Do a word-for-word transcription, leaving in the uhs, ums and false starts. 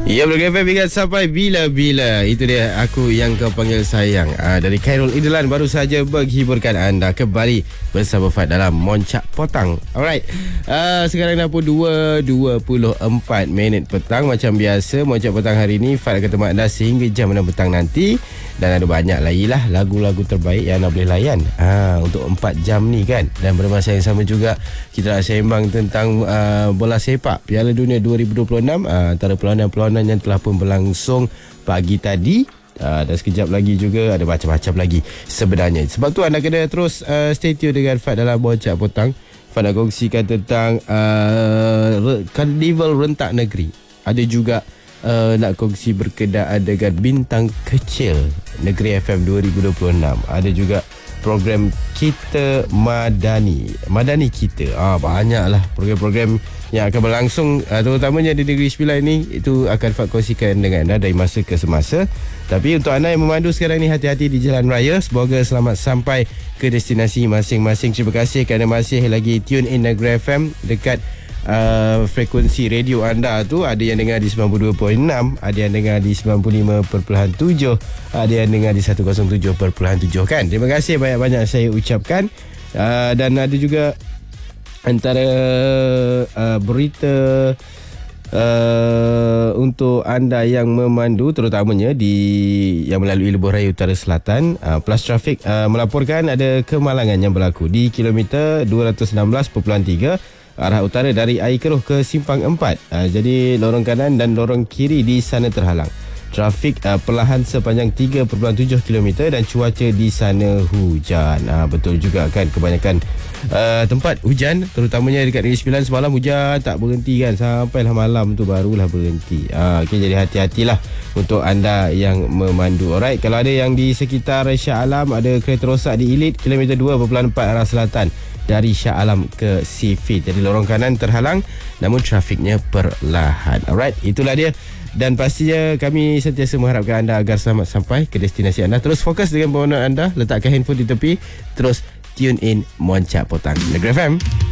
Ya, Block F M ingat sampai bila-bila. Itu dia Aku Yang Kau Panggil Sayang. Aa, Dari Khairul Idlan baru saja menghiburkan anda kembali bersama Fad dalam Moncak Potang. Alright, Aa, sekarang dah pun dua dua puluh empat minit petang. Macam biasa, Moncak Potang hari ini Fad akan tempat anda sehingga jam enam petang nanti. Dan ada banyak lagi lah lagu-lagu terbaik yang anda boleh layan ha, untuk empat jam ni kan. Dan pada masa yang sama juga kita nak sembang tentang uh, bola sepak Piala Dunia dua ribu dua puluh enam, uh, antara perlawanan-perlawanan yang telah pun berlangsung pagi tadi. Uh, dan sekejap lagi juga ada macam-macam lagi sebenarnya. Sebab tu anda kena terus uh, stay tune dengan Fad dalam Moncak Potang. Fad nak kongsikan tentang uh, Karnival Rentak Negeri. Ada juga Uh, nak kongsi berkenaan dengan bintang kecil Negeri F M dua ribu dua puluh enam. Ada juga program Kita Madani Madani Kita. Ah, banyaklah program-program yang akan berlangsung, uh, terutamanya di Negeri Sembilan ini. Itu akan Fad kongsikan dengan anda dari masa ke semasa. Tapi untuk anda yang memandu sekarang ni, hati-hati di jalan raya. Semoga selamat sampai ke destinasi masing-masing. Terima kasih kerana masih lagi tune in Negeri F M dekat Uh, frekuensi radio anda tu. Ada yang dengar di sembilan puluh dua perpuluhan enam, ada yang dengar di sembilan puluh lima perpuluhan tujuh, ada yang dengar di seratus tujuh perpuluhan tujuh kan. Terima kasih banyak-banyak saya ucapkan. uh, Dan ada juga antara uh, berita uh, untuk anda yang memandu, terutamanya di yang melalui Lebuh Raya Utara Selatan. uh, Plus Traffic uh, melaporkan ada kemalangan yang berlaku di kilometer dua ratus enam belas perpuluhan tiga arah utara dari Air Keruh ke Simpang empat. Uh, jadi lorong kanan dan lorong kiri di sana terhalang. Trafik uh, perlahan sepanjang tiga perpuluhan tujuh kilometer dan cuaca di sana hujan. Uh, betul juga kan, kebanyakan uh, tempat hujan, terutamanya dekat Negeri Sembilan semalam hujan tak berhenti kan, sampailah malam tu barulah berhenti. Uh, okay, jadi hati-hatilah untuk anda yang memandu. Alright, kalau ada yang di sekitar Shah Alam, ada kereta rosak di Elite kilometer dua perpuluhan empat arah selatan dari Shah Alam ke Sifit. Jadi lorong kanan terhalang namun trafiknya perlahan. Alright, itulah dia. Dan pastinya kami sentiasa mengharapkan anda agar selamat sampai ke destinasi anda. Terus fokus dengan pembangunan anda, letakkan handphone di tepi, terus tune in Moncak Potang Negeri F M.